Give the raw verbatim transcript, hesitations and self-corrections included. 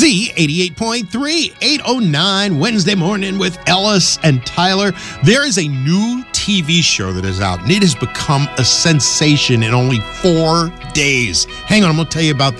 Z eighty-eight point three, eight oh nine, Wednesday morning with Ellis and Tyler. There is a new T V show that is out, and it has become a sensation in only four days. Hang on, I'm going to tell you about that.